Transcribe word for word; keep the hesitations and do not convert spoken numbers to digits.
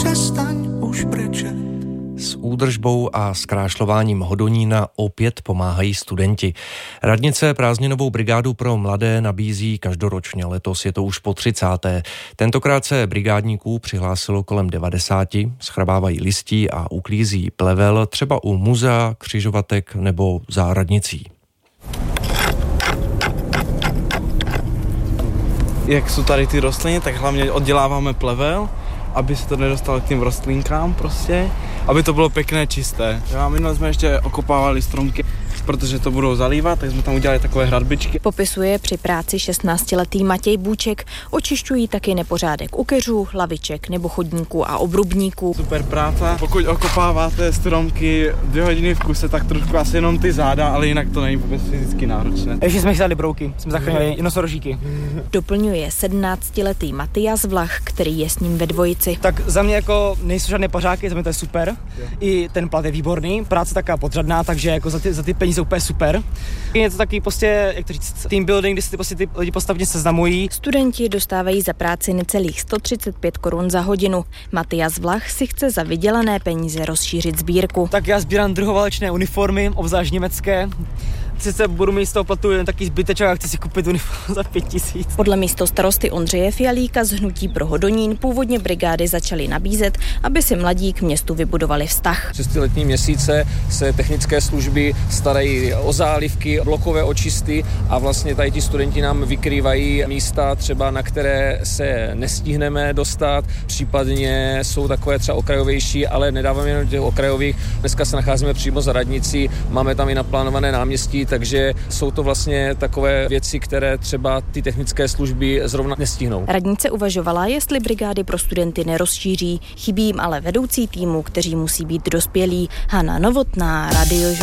přestaň už brečet. S údržbou a zkrášlováním Hodonína opět pomáhají studenti. Radnice prázdninovou brigádu pro mladé nabízí každoročně, letos je to už po třicáté. Tentokrát se brigádníků přihlásilo kolem devadesáti, schrabávají listí a uklízí plevel třeba u muzea, křižovatek nebo za radnicí. Jak jsou tady ty rostliny, tak hlavně odděláváme plevel, aby se to nedostalo k těm rostlinkám prostě, aby to bylo pěkné, čisté. A minule jsme ještě okopávali stromky, protože to budou zalívat, tak jsme tam udělali takové hradbičky. Popisuje při práci šestnáctiletý Matěj Bůček, očišťují taky nepořádek u keřů, laviček nebo chodníků a obrubníků. Super práce. Pokud okopáváte stromky dvě hodiny v kuse, tak trošku asi jenom ty záda, ale jinak to není vůbec fyzicky náročné. Ještě jsme chytali brouky, jsme zachránili nosorožíky. Doplňuje sedmnáctiletý Matyas Vlach, který je s ním ve dvojici. Tak za mě jako nejsou žádné pařáky, za mě to je super. I ten plat je výborný, práce taká podřadná, takže jako za ty, za ty peníze úplně super. Je to taky prostě, jak to říct, team building, kdy se ty, prostě ty lidi postavně seznamují. Studenti dostávají za práci necelých sto třicet pět korun za hodinu. Matyas Vlach si chce za vydělané peníze rozšířit sbírku. Tak já sbírám druhoválečné uniformy, obzvlášť německé. Sice budu mít z toho platu jen taky zbyteček a chci si koupit uniformu za pět tisíc. Podle místostarosty Ondřeje Fialíka z Hnutí pro Hodonín původně brigády začaly nabízet, aby si mladí k městu vybudovali vztah. Přes ty letní měsíce se technické služby starají o zálivky, blokové očisty a vlastně tady ti studenti nám vykrývají místa třeba, na které se nestihneme dostat, případně jsou takové třeba okrajovější, ale nedáváme jenom těch okrajových. Dneska se nacházíme přímo za radnicí, máme tam i naplánované náměstí, takže jsou to vlastně takové věci, které třeba ty technické služby zrovna nestihnou. Radnice uvažovala, jestli brigády pro studenty nerozšíří, chybí jim ale vedoucí týmu, kteří musí být dospělí. Hana Novotná, Radio